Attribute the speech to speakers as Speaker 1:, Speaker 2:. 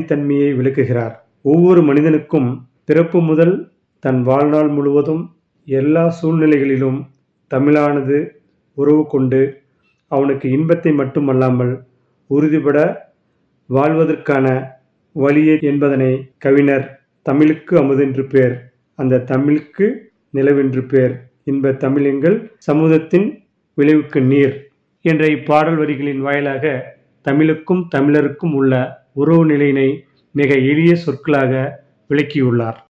Speaker 1: தன்மையை விளக்குகிறார். ஒவ்வொரு மனிதனுக்கும் பிறப்பு முதல் தன் வாழ்நாள் முழுவதும் எல்லா சூழ்நிலைகளிலும் தமிழானது உறவு கொண்டு அவனுக்கு இன்பத்தை மட்டுமல்லாமல் உறுதிபட வாழ்வதற்கான வழியை என்பதனை கவிஞர் தமிழுக்கு அமுதென்று பேர், அந்த தமிழுக்கு நிலவென்று பேர், இன்ப தமிழ் எங்கள் சமூகத்தின் விளைவுக்கு நீர் என்ற இப்பாடல் வரிகளின் வாயிலாக தமிழுக்கும் தமிழருக்கும் உள்ள உறவு நிலையினை மிக எளிய சொற்களாக விளக்கியுள்ளார்.